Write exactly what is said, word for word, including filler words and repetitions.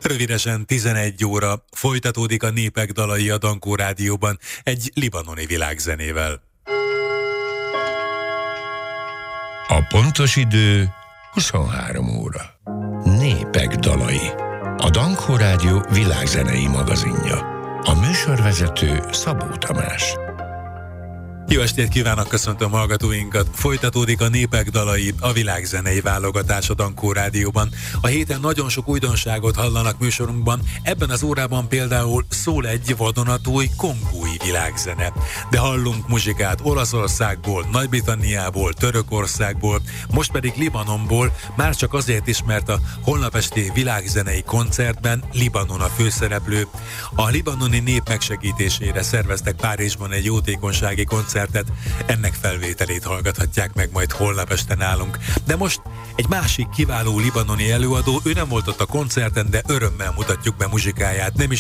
Rövidesen tizenegy óra folytatódik a Népek dalai a Dankó Rádióban egy libanoni világzenével. A pontos idő huszonhárom óra. Népek dalai. A Dankó Rádió világzenei magazinja. A műsorvezető Szabó Tamás. Jó estét kívánok, köszöntöm hallgatóinkat! Folytatódik a Népek dalai, a világzenei válogatás a Dankó Rádióban. A héten nagyon sok újdonságot hallanak műsorunkban, ebben az órában például szól egy vadonatúj kongói világzene. De hallunk muzsikát Olaszországból, Nagy-Britanniából, Törökországból, most pedig Libanonból, már csak azért is, mert a holnap esti világzenei koncertben Libanon a főszereplő. A libanoni nép megsegítésére szerveztek Párizsban egy jótékonysági koncertet, ennek felvételét hallgathatják meg majd holnap este nálunk. De most egy másik kiváló libanoni előadó, ő nem volt ott a koncerten, de örömmel mutatjuk be muzsikáját, nem is